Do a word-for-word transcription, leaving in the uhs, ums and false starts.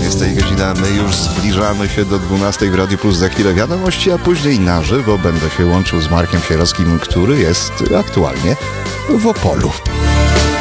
jest tej godzina. My już zbliżamy się do dwunastej w Radiu Plus. Za chwilę wiadomości, a później na żywo będę się łączył z Markiem Sierowskim, który jest aktualnie w Opolu.